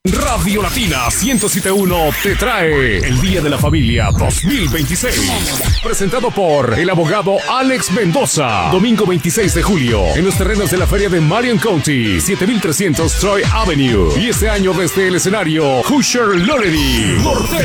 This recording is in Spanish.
Radio Latina 107.1 te trae el Día de la Familia 2026. Presentado por el abogado Alex Mendoza. Domingo 26 de julio en los terrenos de la feria de Marion County, 7300 Troy Avenue. Y este año desde el escenario, Usher Lonery, Norte.